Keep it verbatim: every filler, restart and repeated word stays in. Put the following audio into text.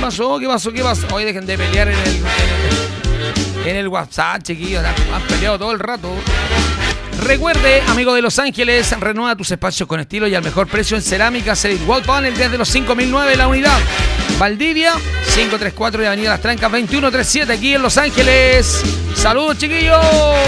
pasó? ¿Qué pasó? ¿Qué pasó? Hoy dejen de pelear en el, en el, en el WhatsApp, chiquillos. Han peleado todo el rato. Recuerde, amigo de Los Ángeles, renueva tus espacios con estilo y al mejor precio en cerámica Cedit Wall Panel desde los cinco mil nueve la unidad. Valdivia, quinientos treinta y cuatro y Avenida Las Trancas veintiuno treinta y siete aquí en Los Ángeles. ¡Saludos, chiquillos!